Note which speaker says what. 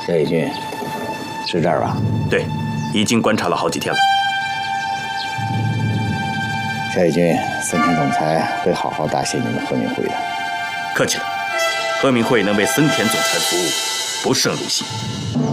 Speaker 1: 夏义军，是这儿吧？
Speaker 2: 对，已经观察了好几天了。
Speaker 1: 夏义军，森田总裁会好好答谢你们和明会的。
Speaker 2: 客气了，和明会能为森田总裁服务，不胜荣幸。